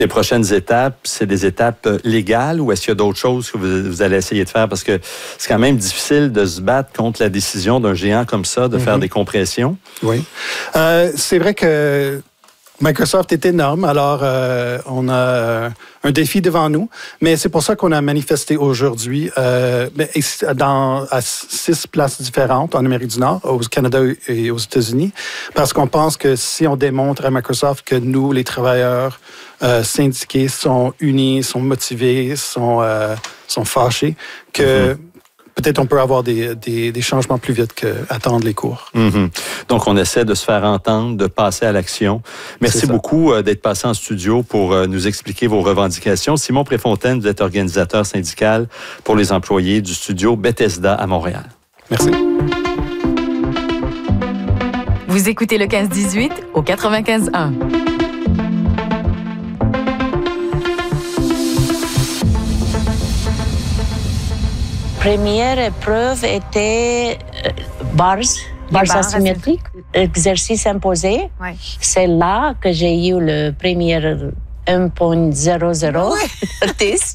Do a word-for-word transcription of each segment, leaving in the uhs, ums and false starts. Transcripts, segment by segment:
Les prochaines étapes, c'est des étapes légales ou est-ce qu'il y a d'autres choses que vous, vous allez essayer de faire? Parce que c'est quand même difficile de se battre contre la décision d'un géant comme ça de mm-hmm. faire des compressions. Oui. Euh, c'est vrai que Microsoft est énorme, alors euh, on a un défi devant nous, mais c'est pour ça qu'on a manifesté aujourd'hui euh, dans, à six places différentes en Amérique du Nord, au Canada et aux États-Unis, parce qu'on pense que si on démontre à Microsoft que nous, les travailleurs euh, syndiqués, sont unis, sont motivés, sont, euh, sont fâchés, que... Mm-hmm. Peut-être on peut avoir des, des, des changements plus vite qu'attendre les cours. Mm-hmm. Donc, on essaie de se faire entendre, de passer à l'action. Merci beaucoup euh, d'être passé en studio pour euh, nous expliquer vos revendications. Simon Préfontaine, vous êtes organisateur syndical pour les employés du studio Bethesda à Montréal. Merci. Vous écoutez le quinze dix-huit au quatre-vingt-quinze un. Première épreuve était euh, bars, bars asymétriques, exercice imposé. Ouais. C'est là que j'ai eu le premier un virgule zéro zéro dix.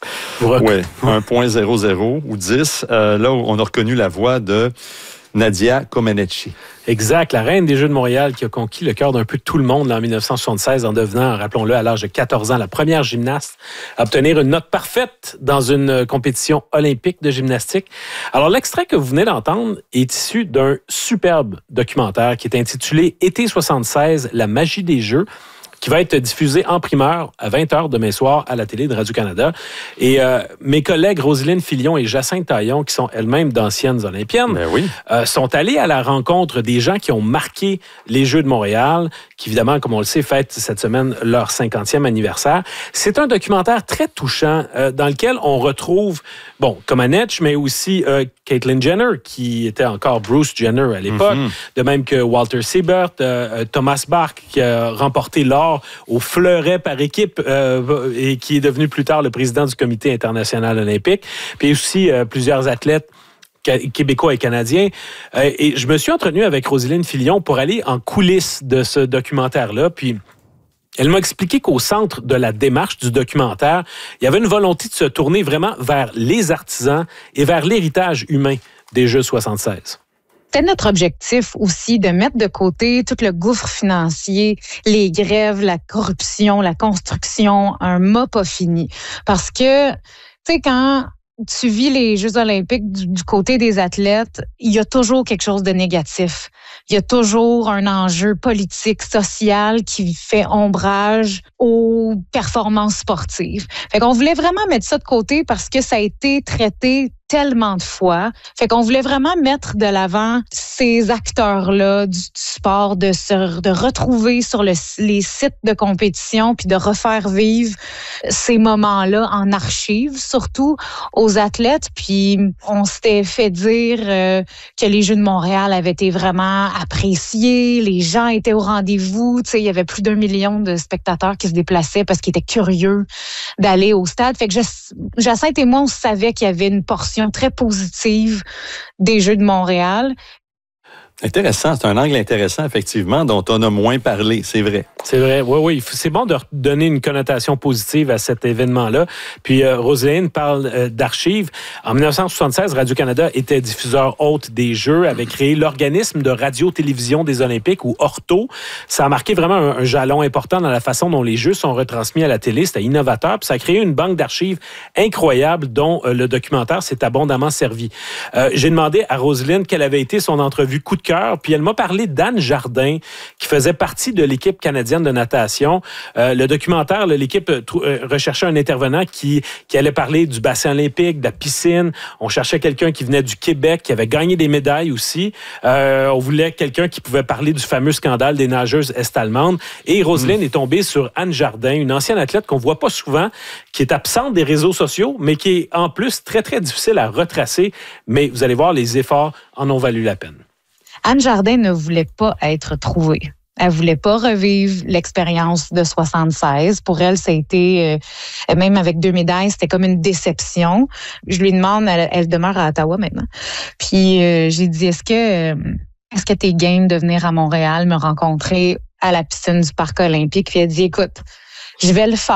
Oui, un virgule zéro zéro ou dix. Euh, là, on a reconnu la voix de Nadia Comaneci. Exact, la reine des Jeux de Montréal qui a conquis le cœur d'un peu tout le monde en dix-neuf cent soixante-seize en devenant, rappelons-le, à l'âge de quatorze ans, la première gymnaste à obtenir une note parfaite dans une compétition olympique de gymnastique. Alors, l'extrait que vous venez d'entendre est issu d'un superbe documentaire qui est intitulé « Été soixante-seize, la magie des Jeux », qui va être diffusé en primeur à vingt heures demain soir à la télé de Radio-Canada. Et euh, mes collègues Roselyne Filion et Jacinthe Taillon, qui sont elles-mêmes d'anciennes Olympiennes, ben oui. euh, sont allés à la rencontre des gens qui ont marqué les Jeux de Montréal, qui évidemment, comme on le sait, fêtent cette semaine leur cinquantième anniversaire. C'est un documentaire très touchant euh, dans lequel on retrouve, bon, Comaneci, mais aussi euh, Caitlyn Jenner, qui était encore Bruce Jenner à l'époque, mm-hmm. de même que Walter Siebert, euh, Thomas Bach, qui a remporté l'or au fleuret par équipe euh, et qui est devenu plus tard le président du Comité international olympique. Puis aussi euh, plusieurs athlètes québécois et canadiens. Euh, et je me suis entretenu avec Roselyne Filion pour aller en coulisses de ce documentaire-là. Puis elle m'a expliqué qu'au centre de la démarche du documentaire, il y avait une volonté de se tourner vraiment vers les artisans et vers l'héritage humain des Jeux soixante-seize. C'était notre objectif aussi de mettre de côté tout le gouffre financier, les grèves, la corruption, la construction, un mot pas fini. Parce que, tu sais, quand tu vis les Jeux olympiques du, du côté des athlètes, il y a toujours quelque chose de négatif. Il y a toujours un enjeu politique, social qui fait ombrage aux performances sportives. Fait qu'on voulait vraiment mettre ça de côté parce que ça a été traité tellement de fois. Fait qu'on voulait vraiment mettre de l'avant ces acteurs-là du, du sport, de se de retrouver sur le, les sites de compétition puis de refaire vivre ces moments-là en archives, surtout aux athlètes. Puis on s'était fait dire euh, que les Jeux de Montréal avaient été vraiment appréciés, les gens étaient au rendez-vous. Tu sais, il y avait plus d'un million de spectateurs qui se déplaçaient parce qu'ils étaient curieux d'aller au stade. Fait que Jacinthe et moi, on savait qu'il y avait une portion très positive des Jeux de Montréal. Intéressant, c'est un angle intéressant, effectivement, dont on a moins parlé, c'est vrai. C'est vrai, oui, oui. C'est bon de donner une connotation positive à cet événement-là. Puis euh, Roselyne parle euh, d'archives. En dix-neuf cent soixante-seize, Radio-Canada était diffuseur hôte des Jeux, avait créé l'organisme de radio-télévision des Olympiques, ou ORTO. Ça a marqué vraiment un, un jalon important dans la façon dont les Jeux sont retransmis à la télé. C'était innovateur, puis ça a créé une banque d'archives incroyable dont euh, le documentaire s'est abondamment servi. Euh, j'ai demandé à Roselyne quelle avait été son entrevue coup de cœur, puis elle m'a parlé d'Anne Jardin, qui faisait partie de l'équipe canadienne de natation. Euh, le documentaire, là, l'équipe euh, recherchait un intervenant qui, qui allait parler du bassin olympique, de la piscine. On cherchait quelqu'un qui venait du Québec, qui avait gagné des médailles aussi. Euh, on voulait quelqu'un qui pouvait parler du fameux scandale des nageuses est-allemandes. Et Roselyne mmh. est tombée sur Anne Jardin, une ancienne athlète qu'on voit pas souvent, qui est absente des réseaux sociaux, mais qui est en plus très, très difficile à retracer. Mais vous allez voir, les efforts en ont valu la peine. Anne Jardin ne voulait pas être trouvée. Elle voulait pas revivre l'expérience de soixante-seize. Pour elle, ça a été, euh, même avec deux médailles, c'était comme une déception. Je lui demande, elle, elle demeure à Ottawa maintenant. Puis euh, j'ai dit, est-ce que, euh, est-ce que t'es game de venir à Montréal me rencontrer à la piscine du Parc olympique? Puis elle dit, écoute, je vais le faire.